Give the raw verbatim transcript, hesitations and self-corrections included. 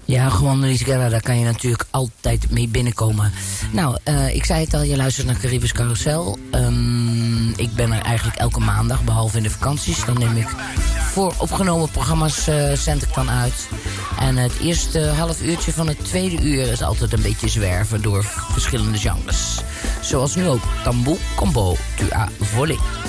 Ja, gewoon Louise, daar kan je natuurlijk altijd mee binnenkomen. Nou, uh, ik zei het al, je luistert naar Caribisch Carousel. Um, ik ben er eigenlijk elke maandag, behalve in de vakanties. Dan neem ik voor opgenomen programma's uh, zend ik dan uit. En het eerste half uurtje van het tweede uur is altijd een beetje zwerven door verschillende genres. Zoals nu ook Tambour Combo, tu as volé.